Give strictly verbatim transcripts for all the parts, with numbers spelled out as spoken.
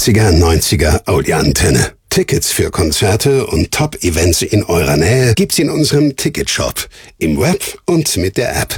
achtziger, neunziger Audi-Antenne. Tickets für Konzerte und Top-Events in eurer Nähe gibt's in unserem Ticketshop, im Web und mit der App.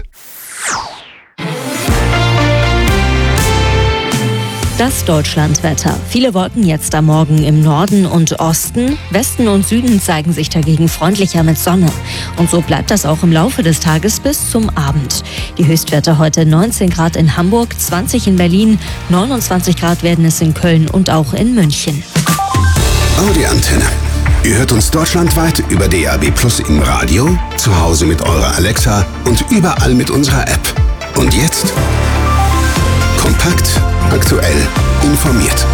Das Deutschlandwetter. Viele Wolken jetzt am Morgen im Norden und Osten. Westen und Süden zeigen sich dagegen freundlicher mit Sonne. Und so bleibt das auch im Laufe des Tages bis zum Abend. Die Höchstwerte heute neunzehn Grad in Hamburg, zwanzig in Berlin, neunundzwanzig Grad werden es in Köln und auch in München. Audi-Antenne. Ihr hört uns deutschlandweit über D A B Plus im Radio, zu Hause mit eurer Alexa und überall mit unserer App. Und jetzt kompakt, aktuell, informiert.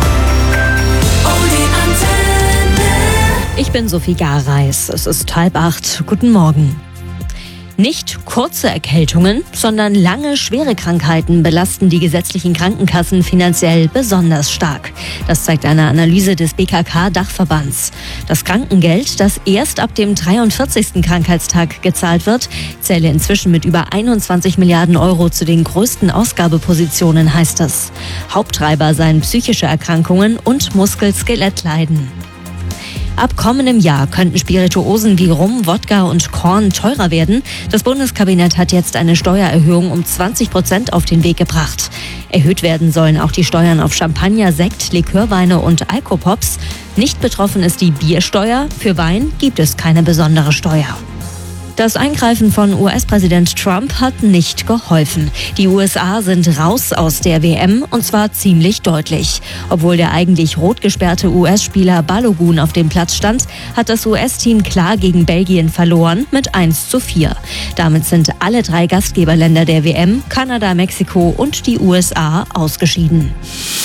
Ich bin Sophie Gareis. Es ist halb acht. Guten Morgen. Nicht kurze Erkältungen, sondern lange, schwere Krankheiten belasten die gesetzlichen Krankenkassen finanziell besonders stark. Das zeigt eine Analyse des B K K-Dachverbands. Das Krankengeld, das erst ab dem dreiundvierzigsten Krankheitstag gezahlt wird, zähle inzwischen mit über einundzwanzig Milliarden Euro zu den größten Ausgabepositionen, heißt es. Haupttreiber seien psychische Erkrankungen und Muskel-Skelettleiden. Ab kommendem Jahr könnten Spirituosen wie Rum, Wodka und Korn teurer werden. Das Bundeskabinett hat jetzt eine Steuererhöhung um zwanzig Prozent auf den Weg gebracht. Erhöht werden sollen auch die Steuern auf Champagner, Sekt, Likörweine und Alkopops. Nicht betroffen ist die Biersteuer. Für Wein gibt es keine besondere Steuer. Das Eingreifen von U S-Präsident Trump hat nicht geholfen. Die U S A sind raus aus der W M und zwar ziemlich deutlich. Obwohl der eigentlich rot gesperrte U S-Spieler Balogun auf dem Platz stand, hat das U S-Team klar gegen Belgien verloren mit eins zu vier. Damit sind alle drei Gastgeberländer der W M, Kanada, Mexiko und die U S A ausgeschieden.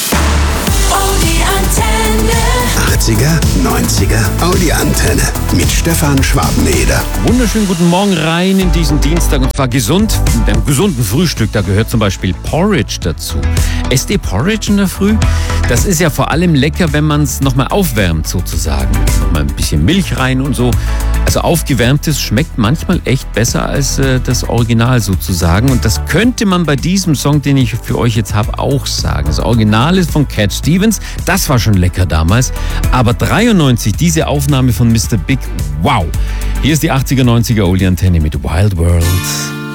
achtziger, neunziger Audi-Antenne mit Stefan Schwabeneder. Wunderschönen guten Morgen rein in diesen Dienstag und zwar gesund, mit einem gesunden Frühstück. Da gehört zum Beispiel Porridge dazu. Esst ihr Porridge in der Früh? Das ist ja vor allem lecker, wenn man es nochmal aufwärmt sozusagen. Nochmal ein bisschen Milch rein und so. Also aufgewärmtes schmeckt manchmal echt besser als äh, das Original sozusagen. Und das könnte man bei diesem Song, den ich für euch jetzt habe, auch sagen. Das Original ist von Cat Stevens. Das war schon lecker damals. Aber dreiundneunzig, diese Aufnahme von Mister Big, wow. Hier ist die achtziger, neunziger Audi-Antenne mit Wild World.